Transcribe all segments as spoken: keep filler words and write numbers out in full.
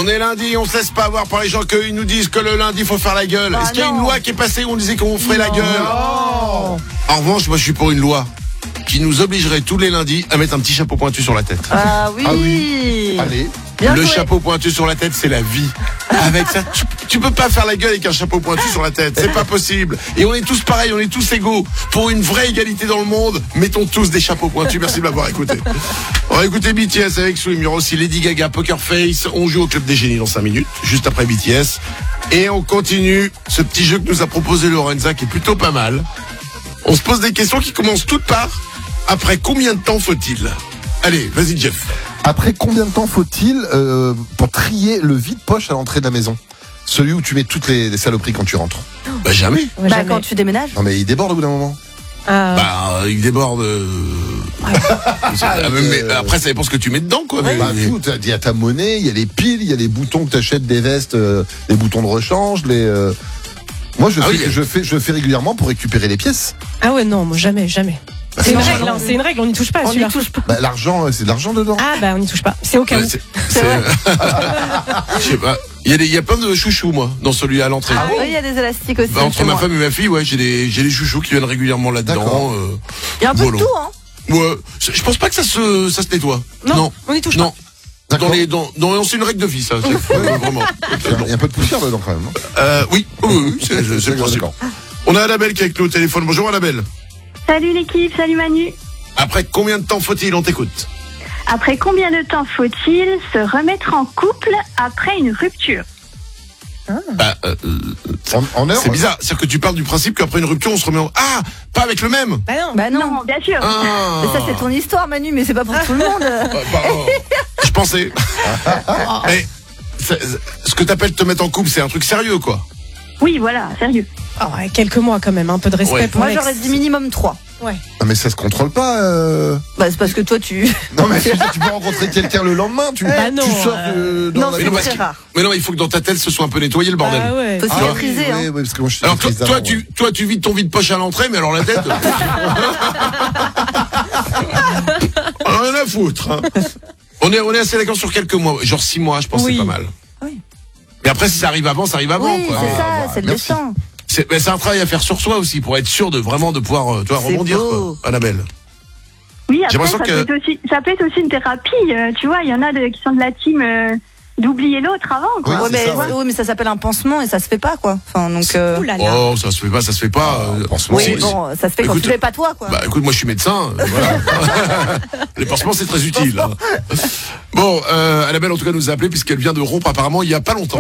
On est lundi, on se laisse pas avoir par les gens qu'ils nous disent que le lundi faut faire la gueule. Ah, Est-ce qu'il y a une loi qui est passée où on disait qu'on ferait non. la gueule? Non. En revanche, moi je suis pour une loi qui nous obligerait tous les lundis à mettre un petit chapeau pointu sur la tête. Ah oui. Ah oui. Allez. Bien le joué. chapeau pointu sur la tête, c'est la vie. Avec ça, tu, tu peux pas faire la gueule avec un chapeau pointu sur la tête. C'est pas possible. Et on est tous pareils, on est tous égaux. Pour une vraie égalité dans le monde, mettons tous des chapeaux pointus. Merci de m'avoir écouté. On va écouter B T S avec Swim. Il y aura aussi Lady Gaga, Poker Face. On joue au Club des Génies dans cinq minutes, juste après B T S. Et on continue ce petit jeu que nous a proposé Lorenza, qui est plutôt pas mal. On se pose des questions qui commencent toutes par après combien de temps faut-il? Allez, vas-y Jeff. Après combien de temps faut-il euh, pour trier le vide-poche à l'entrée de la maison? Celui où tu mets toutes les, les saloperies quand tu rentres. Bah jamais. Bah, Ouais, jamais. quand tu déménages. Non mais il déborde au bout d'un moment. Euh, Bah, il déborde. Euh... Ah, mais, mais après, ça dépend ce que tu mets dedans, quoi. Mais, Bah, mais- fou, t'as- il y a ta monnaie, il y a les piles, il y a les boutons que t'achètes des vestes, euh, les boutons de rechange, les. euh, Moi, je, Ah fais, oui. je fais, je fais régulièrement pour récupérer les pièces. Ah ouais, non, moi, jamais, jamais. Bah, C'est une non, règle, non. hein, c'est une règle, on n'y touche pas à On n'y celui-là. touche pas. Bah, l'argent, euh, c'est de l'argent dedans. Ah bah on n'y touche pas. C'est au cas Ouais, où. c'est- c'est- Je sais pas. Il y, a des- il y a plein de chouchous, moi, dans celui à l'entrée. Ah oui, il y a des élastiques aussi. Bah, entre chez ma moi. femme et ma fille, ouais, j'ai des, j'ai des chouchous qui viennent régulièrement là-dedans. D'accord. euh, Il y a un peu voilà. de tout, hein. Ouais, je je pense pas que ça se, ça se nettoie. Non, on n'y touche non. D'accord. Dans les, dans, dans, c'est une règle de vie, ça. C'est, euh, vraiment. Il y a- il y a un peu de poussière dedans quand même. non Euh, oui, oui, oui, c'est, c'est, c'est le principe. D'accord. On a Annabelle qui est avec nous au téléphone. Bonjour Annabelle. Salut l'équipe, salut Manu. Après combien de temps faut-il? On t'écoute. Après combien de temps faut-il se remettre en couple après une rupture? Bah, euh, En, en heure. c'est bizarre. C'est-à-dire que tu parles du principe qu'après une rupture, on se remet en... Ah, pas avec le même. Bah non. Bah non. Non, bien sûr. Ah. Mais ça, c'est ton histoire, Manu, mais c'est pas pour tout le monde. Bah, pardon. Je pensais. Mais c'est- ce que t'appelles te mettre en couple, c'est un truc sérieux, quoi. Oui, voilà, sérieux. Oh, ouais, quelques mois quand même, un peu de respect Ouais. pour Moi, l'ex. j'aurais dit minimum trois. Ouais. Non, mais ça se contrôle pas. Euh... Bah, c'est parce que toi, tu. Non mais tu peux rencontrer quelqu'un le lendemain. Tu, Bah non, tu sors euh, de, dans Non, la- c'est non, parce très qu'il- rare. Mais non, il faut que dans ta tête, ce soit un peu nettoyé, le bordel. Ah ouais. Faut Ah, cicatriser, oui, hein. oui, oui, parce que moi je suis Alors toi, maîtrise toi, d'avant, tu, ouais. toi, tu vides ton vide-poche à l'entrée, mais alors la tête... On en a rien à foutre. Hein. On est, on est assez d'accord sur quelques mois. Genre six mois, je pense que Oui. c'est pas mal. Oui. Mais après, si ça arrive avant, ça arrive avant. Oui, quoi. c'est ça, bah, c'est le merci. destin. C'est, mais c'est un travail à faire sur soi aussi, pour être sûr de vraiment de pouvoir euh, tu vois, C'est rebondir, beau. quoi, Annabelle. Oui, J'ai après, l'impression ça, que- peut être aussi, ça peut être aussi une thérapie. euh, tu vois, il y en a de, qui sont de la team euh, d'oublier l'autre avant. Quoi. Oui, Ouais, c'est mais, ça, ouais. oui, mais ça s'appelle un pansement et ça se fait pas, quoi. Enfin, donc. euh, Ouh là là. Oh, ça se fait pas, ça se fait pas. Ah, euh, pansement, Oui, si- bon, ça se fait quand Écoute, tu fais pas toi, quoi. Bah écoute, moi je suis médecin, euh, voilà. Les pansements c'est très utile. hein. Bon, euh, Annabelle en tout cas nous a appelé puisqu'elle vient de rompre apparemment il y a pas longtemps.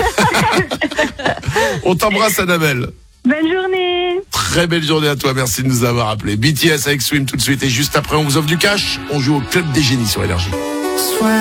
On t'embrasse Annabelle. Bonne journée. Très belle journée à toi, merci de nous avoir appelé. B T S avec Swim tout de suite et juste après on vous offre du cash, on joue au Club des Génies sur Énergie.